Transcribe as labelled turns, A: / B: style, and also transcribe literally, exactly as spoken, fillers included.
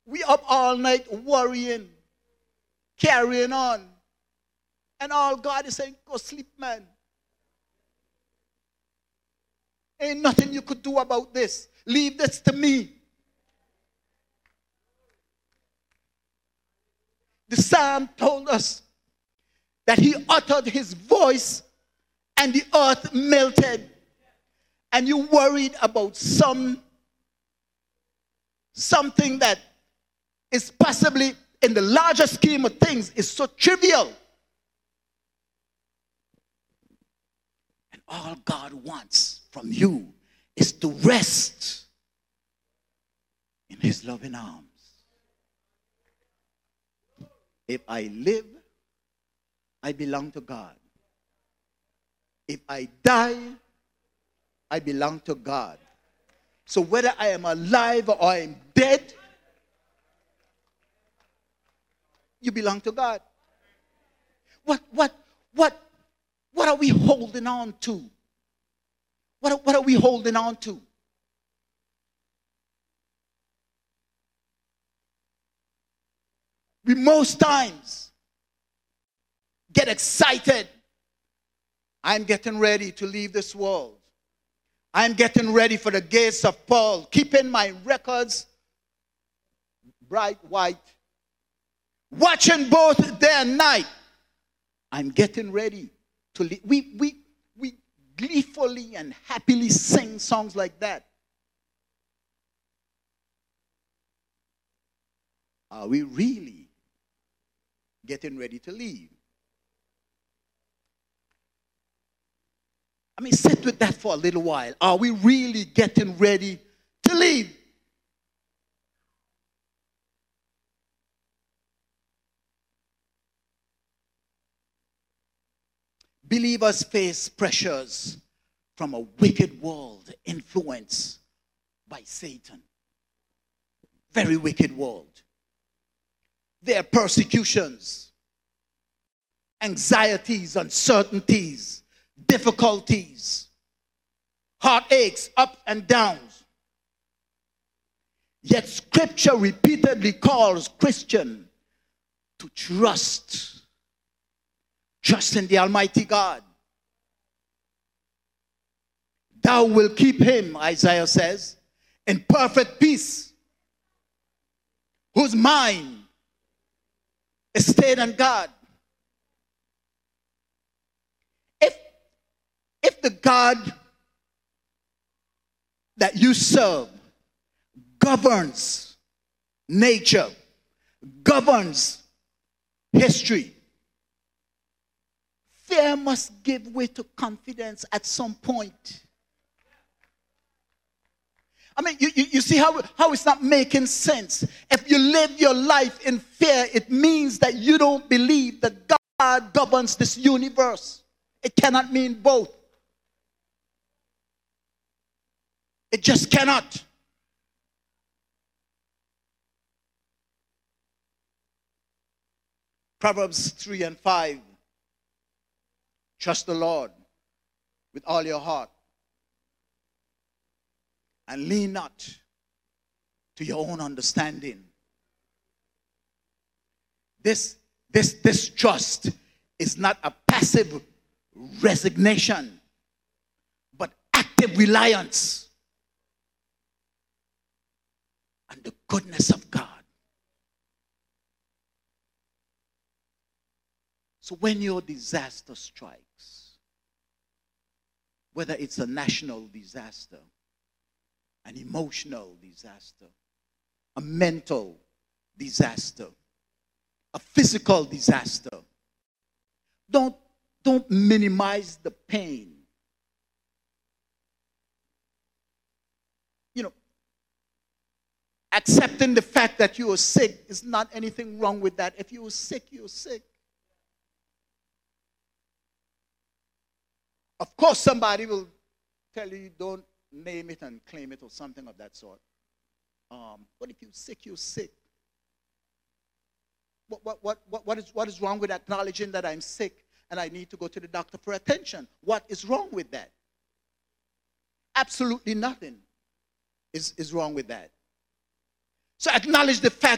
A: We up all night worrying, carrying on. And all God is saying, go sleep, man. Ain't nothing you could do about this. Leave this to me. The psalm told us that he uttered his voice and the earth melted. And you worried about some something that is possibly in the larger scheme of things is so trivial. And all God wants from you is to rest in his loving arms. If I live, I belong to God. If I die, I belong to God. So whether I am alive or I am dead, you belong to God. What, what, what, what are we holding on to? What, what are we holding on to? We most times get excited. I'm getting ready to leave this world. I'm getting ready for the gates of Paul, keeping my records bright white, watching both day and night. I'm getting ready to leave. We, we, we gleefully and happily sing songs like that. Are we really getting ready to leave? I mean, sit with that for a little while. Are we really getting ready to leave? Believers face pressures from a wicked world influenced by Satan. Very wicked world. There are persecutions, anxieties, uncertainties, difficulties, heartaches, ups and downs. Yet Scripture repeatedly calls Christians to trust. Trust in the Almighty God. Thou wilt keep him, Isaiah says, in perfect peace, whose mind is stayed on God. If, if the God that you serve governs nature, governs history, fear must give way to confidence at some point. I mean, you, you, you see how, how it's not making sense. If you live your life in fear, it means that you don't believe that God governs this universe. It cannot mean both. It just cannot. Proverbs three and five. Trust the Lord with all your heart and lean not to your own understanding. This, this, this trust is not a passive resignation, but active reliance on the goodness of God. So when your disaster strikes, whether it's a national disaster, an emotional disaster, a mental disaster, a physical disaster, don't, don't minimize the pain. You know, accepting the fact that you are sick is not anything wrong with that. If you are sick, you're sick. Of course, somebody will tell you don't name it and claim it or something of that sort. Um, but if you're sick, you're sick. What, what, what, what, what, is, what is wrong with acknowledging that I'm sick and I need to go to the doctor for attention? What is wrong with that? Absolutely nothing is, is wrong with that. So acknowledge the fact